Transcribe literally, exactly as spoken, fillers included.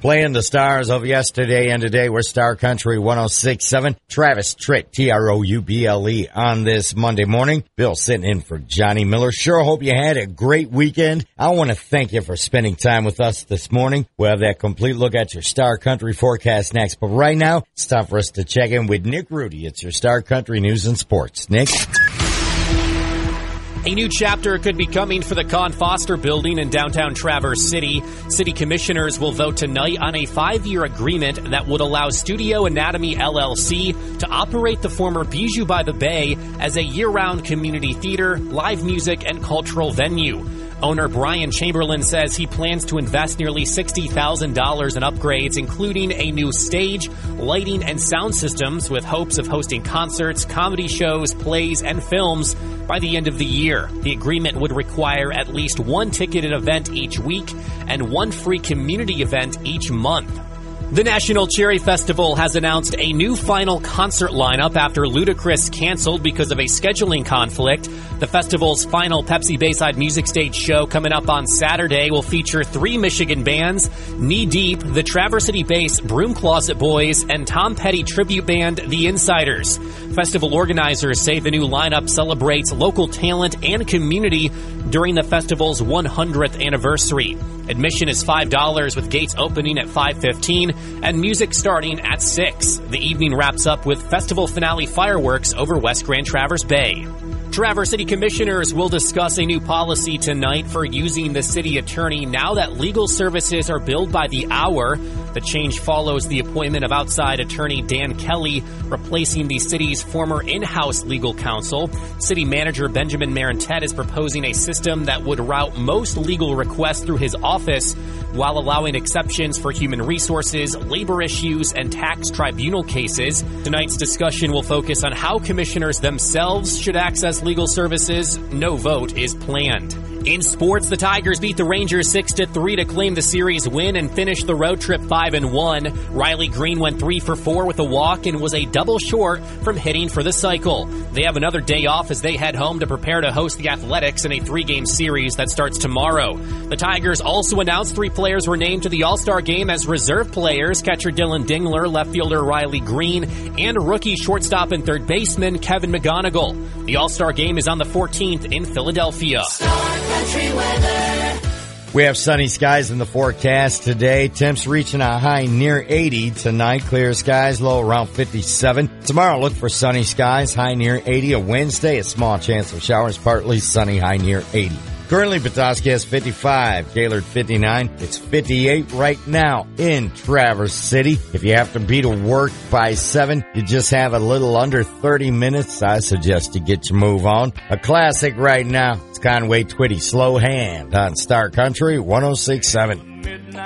Playing the stars of yesterday and today, we're Star Country one oh six point seven. Travis Tritt, T R O U B L E, on this Monday morning. Bill sitting in for Johnny Miller. Sure hope you had a great weekend. I want to thank you for spending time with us this morning. We'll have that complete look at your Star Country forecast next. But right now, it's time for us to check in with Nick Rudy. It's your Star Country News and Sports. Nick? A new chapter could be coming for the Con Foster building in downtown Traverse City. City commissioners will vote tonight on a five-year agreement that would allow Studio Anatomy L L C to operate the former Bijou by the Bay as a year-round community theater, live music, and cultural venue. Owner Brian Chamberlain says he plans to invest nearly sixty thousand dollars in upgrades, including a new stage, lighting, and sound systems, with hopes of hosting concerts, comedy shows, plays, and films by the end of the year. The agreement would require at least one ticketed event each week and one free community event each month. The National Cherry Festival has announced a new final concert lineup after Ludacris canceled because of a scheduling conflict. The festival's final Pepsi Bayside Music Stage show coming up on Saturday will feature three Michigan bands, Knee Deep, the Traverse City-based Broom Closet Boys, and Tom Petty tribute band, The Insiders. Festival organizers say the new lineup celebrates local talent and community during the festival's one hundredth anniversary. Admission is five dollars, with gates opening at five fifteen and music starting at six. The evening wraps up with festival finale fireworks over West Grand Traverse Bay. Traverse City Commissioners will discuss a new policy tonight for using the city attorney now that legal services are billed by the hour. The change follows the appointment of outside attorney Dan Kelly, replacing the city's former in-house legal counsel. City manager Benjamin Marentet is proposing a system that would route most legal requests through his office while allowing exceptions for human resources, labor issues, and tax tribunal cases. Tonight's discussion will focus on how commissioners themselves should access legal services. No vote is planned. In sports, the Tigers beat the Rangers six to three to claim the series win and finish the road trip five and one. Riley Green went three for four with a walk and was a double short from hitting for the cycle. They have another day off as they head home to prepare to host the Athletics in a three-game series that starts tomorrow. The Tigers also announced three players were named to the All-Star game as reserve players: catcher Dylan Dingler, left fielder Riley Green, and rookie shortstop and third baseman Kevin McGonigal. The All-Star game is on the fourteenth in Philadelphia. We have sunny skies in the forecast today. Temps reaching a high near eighty tonight. Clear skies, low around fifty-seven. Tomorrow, look for sunny skies, high near eighty. A Wednesday, a small chance of showers, partly sunny, high near eighty. Currently, Petoskey has fifty-five, Gaylord fifty-nine. It's fifty-eight right now in Traverse City. If you have to be to work by seven, you just have a little under thirty minutes. I suggest you get your move on. A classic right now. It's Conway Twitty, Slow Hand on Star Country one oh six point seven.